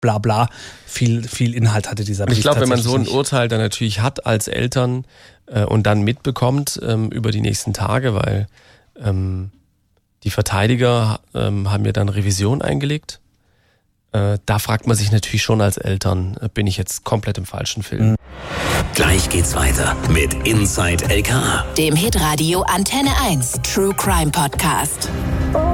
bla bla, viel Inhalt hatte dieser Brief. Ich glaube, wenn man so ein Urteil dann natürlich hat als Eltern und dann mitbekommt über die nächsten Tage, weil die Verteidiger haben ja dann Revision eingelegt. Da fragt man sich natürlich schon als Eltern, bin ich jetzt komplett im falschen Film? Gleich geht's weiter mit Inside LKA, dem Hitradio Antenne 1 True Crime Podcast.